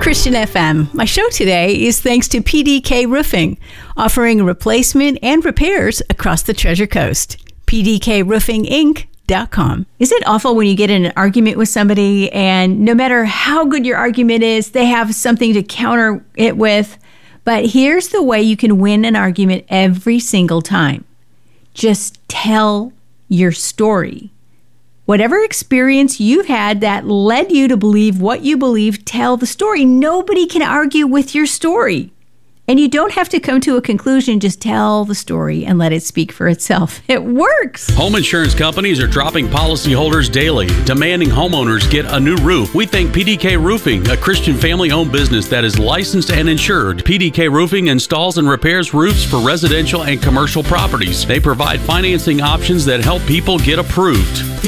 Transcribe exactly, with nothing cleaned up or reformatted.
Christian F M. My show today is thanks to P D K Roofing, offering replacement and repairs across the Treasure Coast. P D K Roofing Inc dot com. Is it awful when you get in an argument with somebody and no matter how good your argument is, they have something to counter it with? But here's the way you can win an argument every single time. Just tell your story. Whatever experience you've had that led you to believe what you believe, tell the story. Nobody can argue with your story. And you don't have to come to a conclusion. Just tell the story and let it speak for itself. It works. Home insurance companies are dropping policyholders daily, demanding homeowners get a new roof. We thank P D K Roofing, a Christian family-owned business that is licensed and insured. P D K Roofing installs and repairs roofs for residential and commercial properties. They provide financing options that help people get approved.